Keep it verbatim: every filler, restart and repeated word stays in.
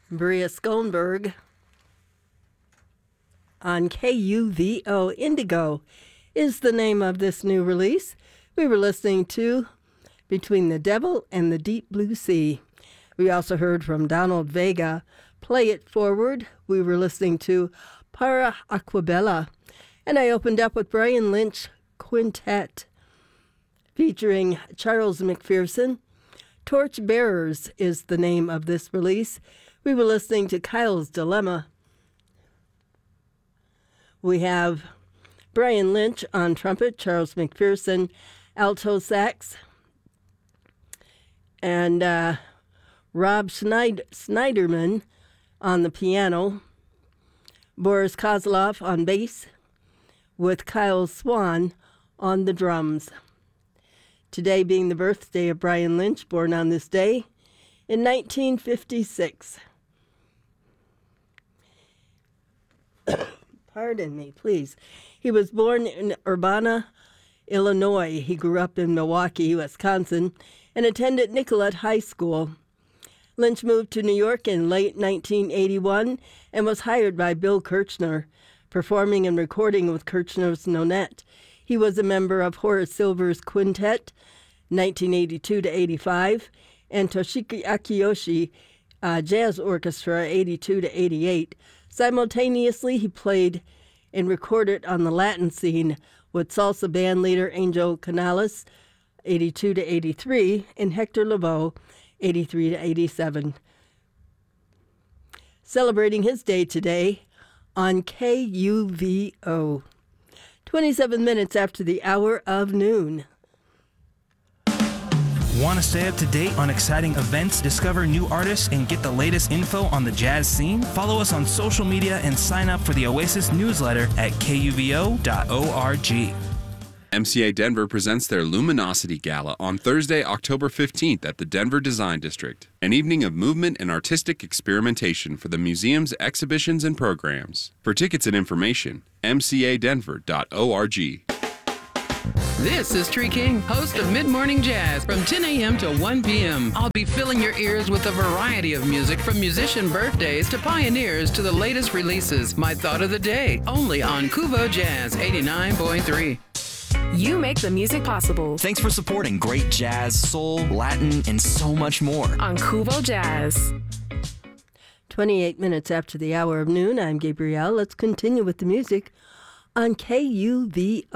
Bria Schoenberg on K U V O. Indigo is the name of this new release. We were listening to Between the Devil and the Deep Blue Sea. We also heard from Donald Vega, Play It Forward. We were listening to Para Aquabella. And I opened up with Brian Lynch Quintet featuring Charles McPherson. Torch Bearers is the name of this release. We were listening to Kyle's Dilemma. We have Brian Lynch on trumpet, Charles McPherson, alto sax, and uh, Rob Schneid- Schneiderman on the piano, Boris Kozlov on bass, with Kyle Swan on the drums. Today being the birthday of Brian Lynch, born on this day in nineteen fifty-six. Pardon me, please. He was born in Urbana, Illinois. He grew up in Milwaukee, Wisconsin, and attended Nicollet High School. Lynch moved to New York in late nineteen eighty-one and was hired by Bill Kirchner, performing and recording with Kirchner's Nonet. He was a member of Horace Silver's Quintet, nineteen eighty-two to eighty-five, and Toshiki Akiyoshi uh, Jazz Orchestra, eighty-two to eighty-eight. Simultaneously, he played and recorded on the Latin scene with salsa band leader Angel Canales, eighty-two to eighty-three, and Hector Lavoe, eighty-three to eighty-seven. Celebrating his day today on K U V O. twenty-seven minutes after the hour of noon. Want to stay up to date on exciting events, discover new artists, and get the latest info on the jazz scene? Follow us on social media and sign up for the Oasis newsletter at K U V O dot org. M C A Denver presents their Luminosity Gala on Thursday, October fifteenth at the Denver Design District, an evening of movement and artistic experimentation for the museum's exhibitions and programs. For tickets and information, M C A Denver dot org. This is Tree King, host of Mid-Morning Jazz from ten a.m. to one p.m. I'll be filling your ears with a variety of music from musician birthdays to pioneers to the latest releases. My thought of the day, only on Kuvo Jazz eighty-nine point three. You make the music possible. Thanks for supporting great jazz, soul, Latin, and so much more on Kuvo Jazz. twenty-eight minutes after the hour of noon, I'm Gabrielle. Let's continue with the music on K U V